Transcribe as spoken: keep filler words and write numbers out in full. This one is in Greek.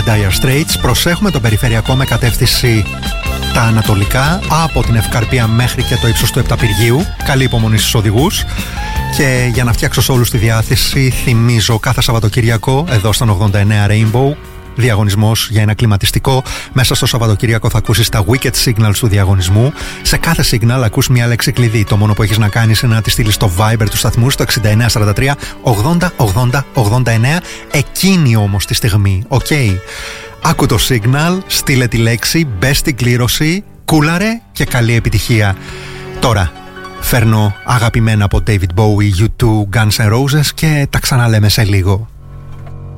Dire Straits. Προσέχουμε τον περιφερειακό με κατεύθυνση τα ανατολικά, από την Ευκαρπία μέχρι και το ύψος του Επταπηργείου. Καλή υπομονή στους οδηγούς. Και για να φτιάξω σε όλους τη διάθεση, θυμίζω κάθε Σαββατοκύριακο εδώ στον ογδόντα εννέα Rainbow, διαγωνισμός για ένα κλιματιστικό. Μέσα στο Σαββατοκύριακο θα ακούσεις τα Wicked Signals του διαγωνισμού. Σε κάθε signal ακούς μια λέξη κλειδί. Το μόνο που έχεις να κάνεις είναι να τη στείλεις στο Viber του σταθμού στο εξήντα εννέα σαράντα τρία ογδόντα ογδόντα ογδόντα εννέα. Εκείνη όμως τη στιγμή, οκ. Okay. Άκου το signal, στείλε τη λέξη, μπες στην κλήρωση, κούλαρε και καλή επιτυχία. Τώρα φέρνω αγαπημένα από David Bowie, γιου τού, Guns N' Roses και τα ξαναλέμε σε λίγο.